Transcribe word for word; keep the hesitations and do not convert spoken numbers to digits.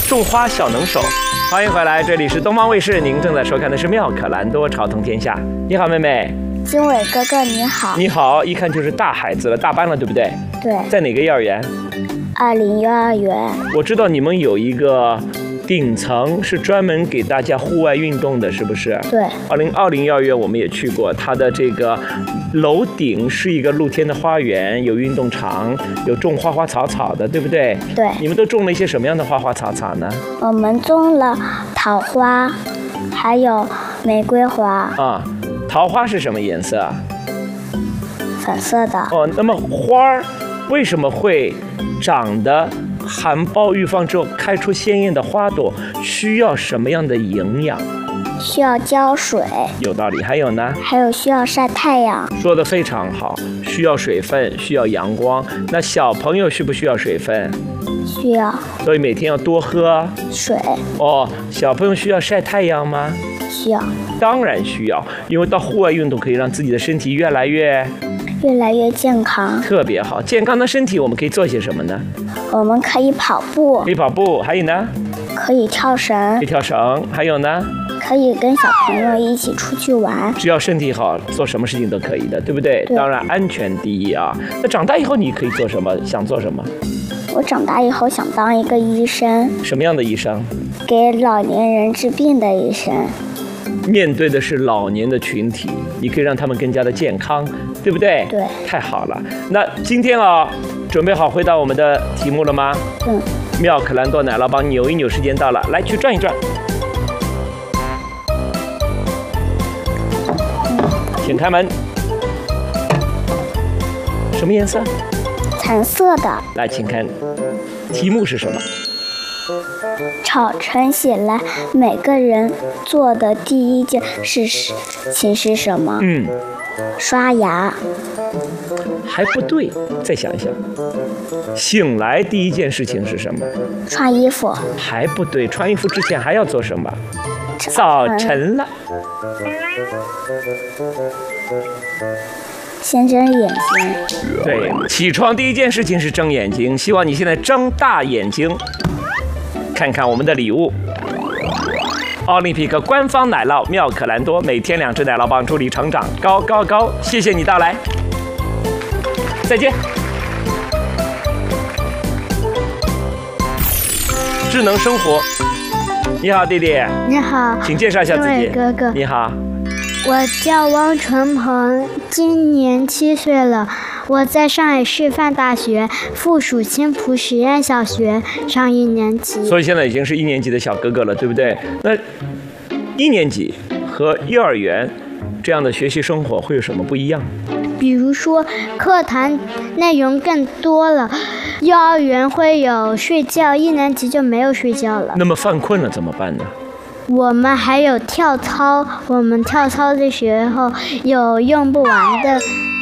种花小能手。欢迎回来，这里是东方卫视，您正在收看的是《妙可蓝多潮通天下》。你好，妹妹。 经纬哥哥你好。 你好，一看就是大孩子了，大班了，对不对？ 对。 在哪个幼儿园？ 二零幼儿园。 我知道你们有一个顶层是专门给大家户外运动的，是不是？ 对。 二零二零幼儿园我们也去过，它的这个楼顶是一个露天的花园，有运动场，有种花花草草的，对不对？ 对。 你们都种了一些什么样的花花草草呢？ 我们种了桃花，还有玫瑰花。 啊，桃花是什么颜色啊？ 粉色的。 哦，那么花儿为什么会长得含苞欲放之后开出鲜艳的花朵？需要什么样的营养？ 需要浇水。 有道理。还有呢？ 还有需要晒太阳。 说得非常好，需要水分，需要阳光。那小朋友需不需要水分？ 需要。 所以每天要多喝水。 哦，小朋友需要晒太阳吗？ 需要。 当然需要，因为到户外运动可以让自己的身体越来越越来越健康。 特别好。健康的身体我们可以做些什么呢？ 我们可以跑步。 可以跑步。还有呢？ 可以跳绳。 可以跳绳。还有呢？ 可以跟小朋友一起出去玩。 只要身体好，做什么事情都可以的，对不对？ 对。 当然安全第一啊。那长大以后你可以做什么？想做什么？ 我长大以后想当一个医生。 什么样的医生？ 给老年人治病的医生。 面对的是老年的群体，你可以让他们更加的健康，对不对？ 对。 太好了。那今天啊，准备好回答我们的题目了吗？ 嗯。 妙可蓝多奶酪帮扭一扭，时间到了，来去转一转。请开门。什么颜色？ 橙色的。 来，请看，题目是什么？ 早晨起来，每个人做的第一件事情是什么？ 嗯， 刷牙。 还不对，再想一想。醒来第一件事情是什么？ 穿衣服。 还不对，穿衣服之前还要做什么？早晨了。 先睁眼睛。 对，起床第一件事情是睁眼睛。希望你现在睁大眼睛，看看我们的礼物。奥林匹克官方奶酪妙可蓝多，每天两只奶酪棒，助力成长高高高。谢谢你到来，再见。智能生活，你好，弟弟。 你好。 请介绍一下自己。 哥哥。 你好。 我叫汪纯鹏，今年七岁了。我在上海师范大学附属青浦实验小学上一年级。 所以现在已经是一年级的小哥哥了，对不对？那一年级和幼儿园这样的学习生活会有什么不一样？ 比如说课堂内容更多了，幼儿园会有睡觉，一年级就没有睡觉了。 那么犯困了怎么办呢？ 我们还有跳操，我们跳操的时候有用不完的